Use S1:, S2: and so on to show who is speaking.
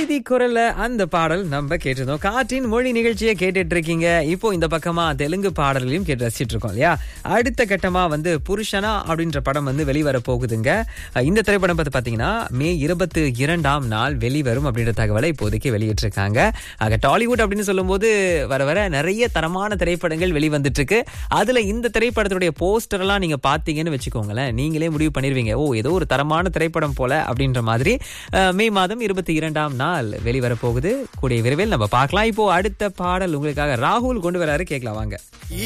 S1: பிரீத்தி குரல்ல அந்த பாடல் நம்ம கேட்டிருந்தோம். காற்றின் மொழி நிகழ்ச்சியை கேட்டுட்டு இருக்கீங்க. இப்போ இந்த பக்கமா தெலுங்கு பாடல்களையும் கேட்டு ரசிச்சிட்டு இருக்கோம் இல்லையா? அடுத்த கட்டமா புருஷனா அப்படின்ற படம் வெளிவர போகுதுங்க. இந்த திரைப்படம் பாத்தீங்கன்னா மே 22ஆம் நாள் வெளிவரும் அப்படின்ற தகவலை இப்போதைக்கு வெளியிட்டிருக்காங்க. ஆக டாலிவுட் அப்படின்னு சொல்லும் போது வர வர நிறைய தரமான திரைப்படங்கள் வெளிவந்துட்டு இருக்கு. அதுல இந்த திரைப்படத்துடைய போஸ்டர் எல்லாம் நீங்க பாத்தீங்கன்னு வச்சுக்கோங்களேன், நீங்களே முடிவு பண்ணிருவீங்க, ஓ ஏதோ ஒரு தரமான திரைப்படம் போல அப்படின்ற மாதிரி. மே மாதம் 22ஆம் நாள் வெளிவர போகுது. கூடிய விரைவில் நம்ம பார்க்கலாம். இப்போ அடுத்த பாடல் உங்களுக்காக ராகுல் கொண்டு வராரு, கேட்கலாம் வாங்க.